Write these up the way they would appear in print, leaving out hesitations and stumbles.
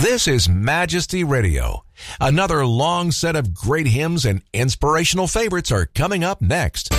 This is Majesty Radio. Another long set of great hymns and inspirational favorites are coming up next.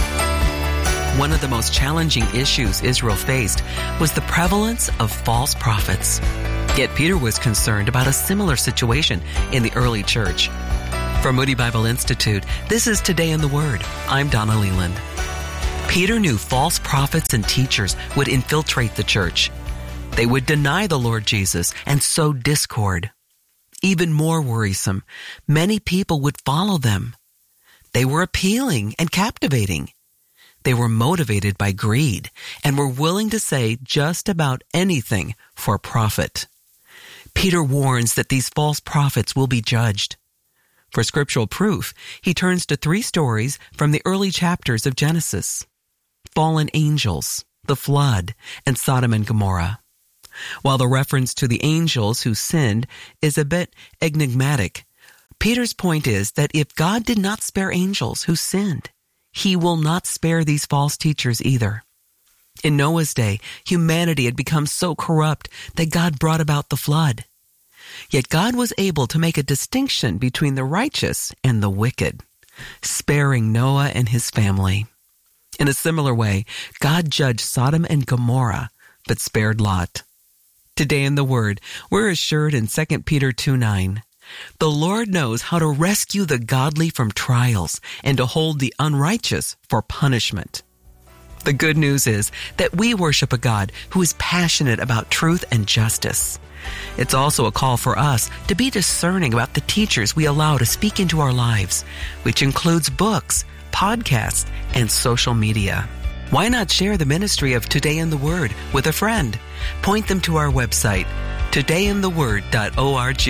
One of the most challenging issues Israel faced was the prevalence of false prophets. Yet Peter was concerned about a similar situation in the early church. From Moody Bible Institute, this is Today in the Word. I'm Donna Leland. Peter knew false prophets and teachers would infiltrate the church. They would deny the Lord Jesus and sow discord. Even more worrisome, many people would follow them. They were appealing and captivating. They were motivated by greed and were willing to say just about anything for profit. Peter warns that these false prophets will be judged. For scriptural proof, he turns to 3 stories from the early chapters of Genesis: fallen angels, the flood, and Sodom and Gomorrah. While the reference to the angels who sinned is a bit enigmatic, Peter's point is that if God did not spare angels who sinned, he will not spare these false teachers either. In Noah's day, humanity had become so corrupt that God brought about the flood. Yet God was able to make a distinction between the righteous and the wicked, sparing Noah and his family. In a similar way, God judged Sodom and Gomorrah, but spared Lot. Today in the Word, we're assured in 2 Peter 2:9, the Lord knows how to rescue the godly from trials and to hold the unrighteous for punishment. The good news is that we worship a God who is passionate about truth and justice. It's also a call for us to be discerning about the teachers we allow to speak into our lives, which includes books, podcasts, and social media. Why not share the ministry of Today in the Word with a friend? Point them to our website, todayintheword.org.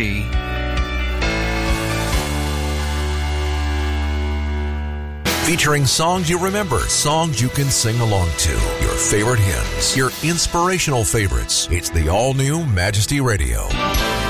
Featuring songs you remember, songs you can sing along to, your favorite hymns, your inspirational favorites. It's the all-new Majesty Radio.